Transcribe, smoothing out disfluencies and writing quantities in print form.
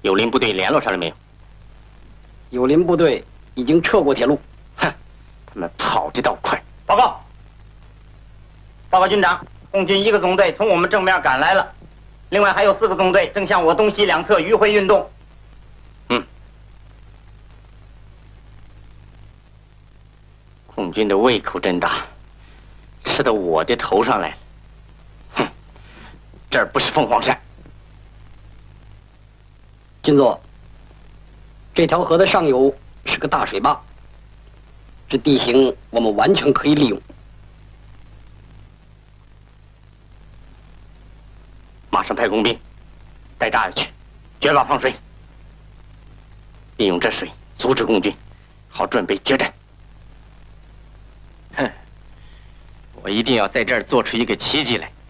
友邻部队联络上了没有？ 友邻部队已经撤过铁路。 哼，他们跑得倒快。 报告，报告军长，共军1个纵队从我们正面赶来了，另外还有4个纵队正向我东西两侧迂回运动。 共军的胃口真大，吃到我的头上来了。哼，这儿不是凤凰山。 军座，这条河的上游是个大水坝，这地形我们完全可以利用。 马上派工兵带炸药去，绝坝放水，利用这水阻止共军，好准备决战。哼，我一定要在这儿做出一个奇迹来。